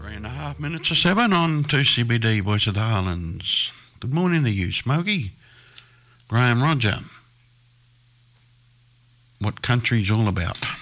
3.5 minutes to 7 on 2CBD Voice of the Highlands. Good morning to you, Smokey. Graham Roger. What country's all about?